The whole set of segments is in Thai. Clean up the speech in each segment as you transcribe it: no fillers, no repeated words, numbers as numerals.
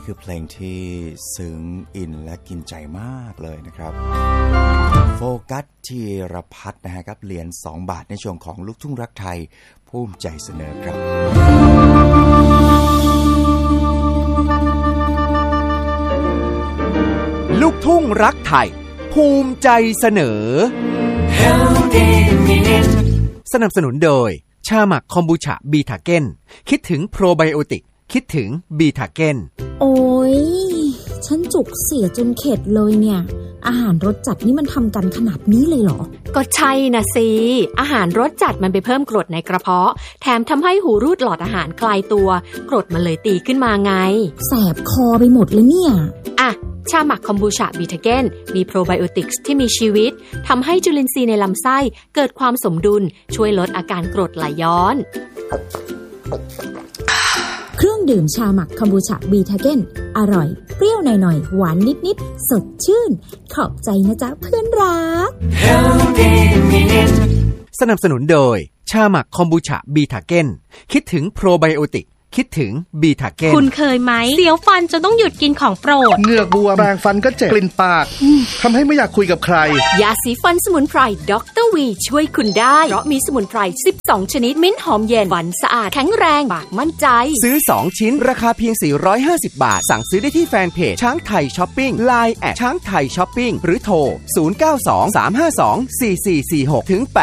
คือเพลงที่ซึ้งอินและกินใจมากเลยนะครับโฟกัสธีรพัฒน์นะฮะครับเหรียญ2 บาทในช่วงของลูกทุ่งรักไทยภูมิใจเสนอครับลูกทุ่งรักไทยภูมิใจเสนอสนับสนุนโดยชาหมักคอมบูชาบีทาเก้นคิดถึงโปรไบโอติกคิดถึงบีทาเก้นโอ้ยฉันจุกเสียจนเข็ดเลยเนี่ยอาหารรสจัดนี่มันทำกันขนาดนี้เลยเหรอก็ใช่นะสิอาหารรสจัดมันไปเพิ่มกรดในกระเพาะแถมทำให้หูรูดหลอดอาหารคลายตัวกรดมันเลยตีขึ้นมาไงแสบคอไปหมดเลยเนี่ยอ่ะชาหมักคอมบูชาบีทาเก้นมีโปรไบโอติกส์ที่มีชีวิตทำให้จุลินทรีย์ในลำไส้เกิดความสมดุลช่วยลดอาการกรดไหลย้อนเครื่องดื่มชาหมักคอมบูชาบีทาเก้นอร่อยเปรี้ยวหน่อยๆหวานนิดๆสดชื่นขอบใจนะจ๊ะเพื่อนรักสนับสนุนโดยชาหมักคอมบูชาบีทาเก้นคิดถึงโปรไบโอติกคิดถึงบีทาเก้นคุณเคยไหมเสียวฟันจนต้องหยุดกินของโปรดเหงือกบวมแปรงฟันก็เจ็บกลิ่นปากทำให้ไม่อยากคุยกับใครยาสีฟันสมุนไพรด็อกเตอร์วีช่วยคุณได้เพราะมีสมุนไพร12ชนิดมิ้นหอมเย็นฟันสะอาดแข็งแรงปากมั่นใจซื้อ2ชิ้นราคาเพียง450 บาทสั่งซื้อได้ที่แฟนเพจช้างไทยช้อปปิ้ง LINE แอดช้างไทยช้อปปิ้งหรือโทร0923524446-8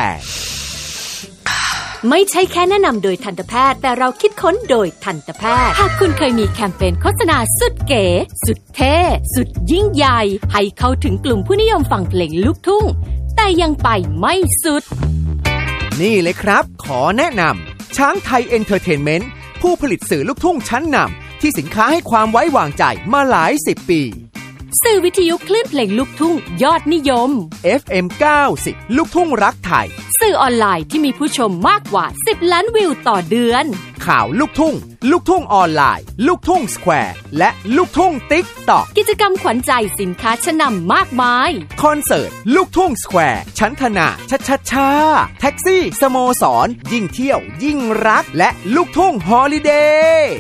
ไม่ใช่แค่แนะนำโดยทันตแพทย์แต่เราคิดค้นโดยทันตแพทย์หากคุณเคยมีแคมเปญโฆษณาสุดเก๋สุดเท่สุดยิ่งใหญ่ให้เข้าถึงกลุ่มผู้นิยมฟังเพลงลูกทุ่งแต่ยังไปไม่สุดนี่เลยครับขอแนะนำช้างไทยเอนเตอร์เทนเมนต์ผู้ผลิตสื่อลูกทุ่งชั้นนำที่สินค้าให้ความไว้วางใจมาหลาย10 ปีสื่อวิทยุคลื่นเพลงลูกทุ่งยอดนิยม FM 90ลูกทุ่งรักไทยสื่อออนไลน์ที่มีผู้ชมมากกว่า10 ล้านวิวต่อเดือนข่าวลูกทุ่งลูกทุ่งออนไลน์ลูกทุ่งสแควร์และลูกทุ่งติ๊กต็อกกิจกรรมขวัญใจสินค้าชั้นนำมากมายคอนเสิร์ตลูกทุ่งสแควร์ชั้นธนาช้าแท็กซี่สโมสรยิ่งเที่ยวยิ่งรักและลูกทุ่งฮอลิเดย์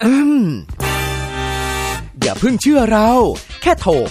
อย่าเพิ่งเชื่อเราแค่โทร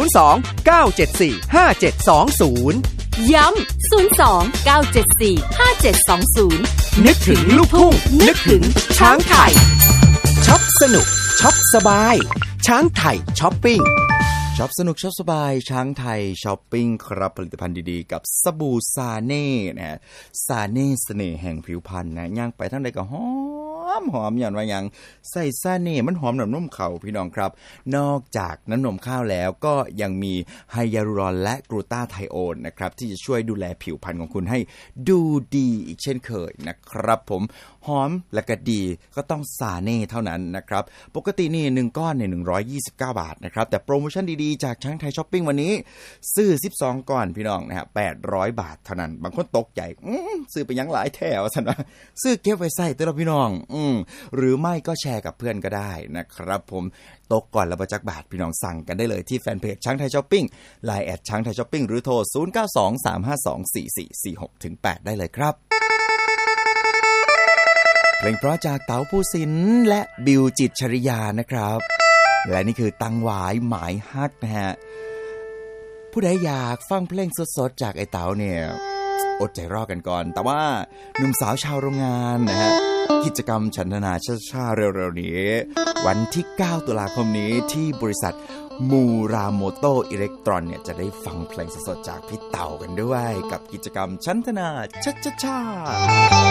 02-974-5720 ย้ำ02-974-5720 นึกถึงลูกทุ่งนึกถึงช้างไทยช็อปสนุกช็อปสบายช้างไทยช้อปปิ้งช็อปสนุกช็อปสบายช้างไทยช้อปปิ้งครับผลิตภัณฑ์ดีๆกับสบู่ซาเน่นะฮะซาเน่เสน่ห์แห่งผิวพรรณนะย่างไปทั้งใดก็หอมอย่างว่าอย่างใส่ซาเน่มันหอมน้ำนมข้าวพี่น้องครับนอกจากน้ำนมข้าวแล้วก็ยังมีไฮยาลูรอนและกลูตาไทโอนนะครับที่จะช่วยดูแลผิวพรรณของคุณให้ดูดีอีกเช่นเคยนะครับผมหอมและก็ดีก็ต้องซาเน่เท่านั้นนะครับปกตินี่1ก้อนเนี่ย129 บาทนะครับแต่โปรโมชั่นดีๆจากช้างไทยช้อปปิ้งวันนี้ซื้อ12ก้อนพี่น้องนะฮะ800 บาทเท่านั้นบางคนตกใจซื้อไปยังหลายแถวซั่นว่าซื้อเก็บไว้ใส่เด้อพี่น้องหรือไม่ก็แชร์กับเพื่อนก็ได้นะครับผมตกก่อนละบ่จักบาทพี่น้องสั่งกันได้เลยที่แฟนเพจช้างไทยช้อปปิ้ง LINE แอดช้างไทยช้อปปิ้งหรือโทร0923524446-8ได้เลยครับเพลงเพราะจากเต๋าภูสินทร์และบิวจิตรชริยานะครับและนี่คือตังหวายหมายฮักนะฮะผู้ใดอยากฟังเพลงสดๆจากไอ้เต๋าเนี่ยอดใจรอกันก่อนแต่ว่าหนุ่มสาวชาวโรงงานนะฮะกิจกรรมฉันทนาช้าๆเร็วๆนี้วันที่9 ตุลาคมนี้ที่บริษัทมูราโมโตอิเล็กตรอนเนี่ยจะได้ฟังเพลงสดๆจากพี่เต๋ากันด้วยกับกิจกรรมฉันทนาช้าๆ